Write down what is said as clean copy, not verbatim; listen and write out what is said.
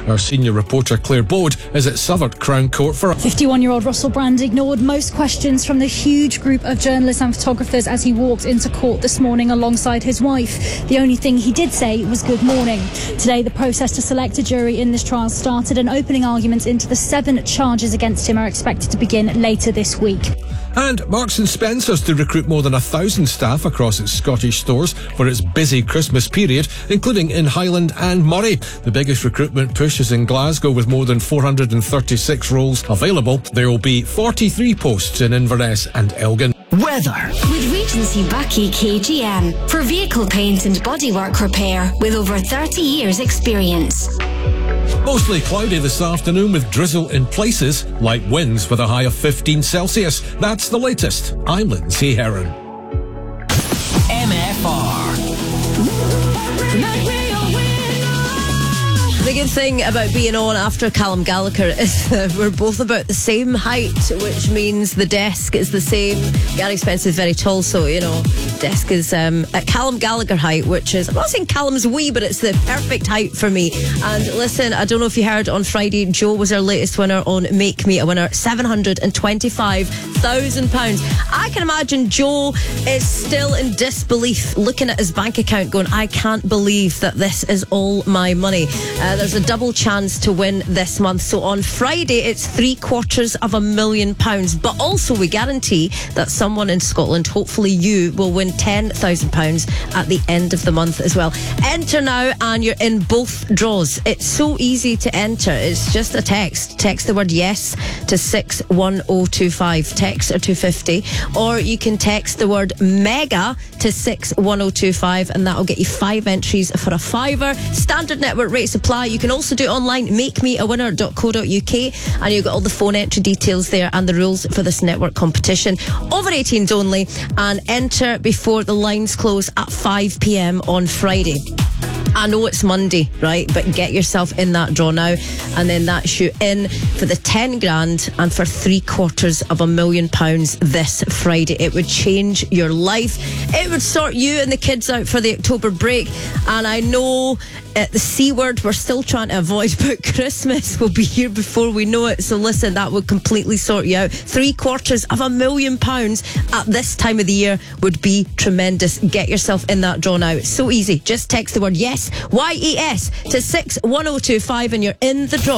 Our senior reporter Claire Bode is at Southwark Crown Court for 51-year-old Russell Brand ignored most questions from the huge group of journalists and photographers as he walked into court this morning alongside his wife. The only thing he did say was good morning. Today, the process to select a jury in this trial started, and opening arguments into the 7 charges against him are expected to begin later this week. And Marks & Spencer's to recruit more than 1,000 staff across its Scottish stores for its busy Christmas period, including in Highland and Moray. The biggest recruitment push is in Glasgow, with more than 436 roles available. There will be 43 posts in Inverness and Elgin. Weather. With Regency Bucky KGM for vehicle paint and bodywork repair with over 30 years experience. Mostly cloudy this afternoon with drizzle in places, light winds with a high of 15 Celsius. That's the latest. I'm Lindsay Heron. MFR. The good thing about being on after Callum Gallagher is that we're both about the same height, which means the desk is the same. Gary Spence is very tall, so, desk is at Callum Gallagher height, which is, I'm not saying Callum's wee, but it's the perfect height for me. And listen, I don't know if you heard on Friday, Joe was our latest winner on Make Me a Winner, £725,000. I can imagine Joe is still in disbelief, looking at his bank account going, I can't believe that this is all my money. There's a double chance to win this month. So on Friday, it's £750,000. But also, we guarantee that someone in Scotland, hopefully you, will win £10,000 at the end of the month as well. Enter now, and you're in both draws. It's so easy to enter. It's just a text. Text the word yes to 61025. Text or 250. Or you can text the word mega to 61025, and that'll get you 5 entries for a £5. Standard network rates apply. You can also do it online, makemeawinner.co.uk, and you've got all the phone entry details there and the rules for this network competition. Over 18s only, and enter before the lines close at 5 p.m. on Friday. I know it's Monday, right? But get yourself in that draw now, and then that's you in for the 10 grand and for £750,000 this Friday. It would change your life. It would sort you and the kids out for the October break. And I know the C word we're still trying to avoid, but Christmas will be here before we know it. So listen, that would completely sort you out. £750,000 at this time of the year would be tremendous. Get yourself in that draw now. It's so easy. Just text the word yes, YES, to 61025, and you're in the draw.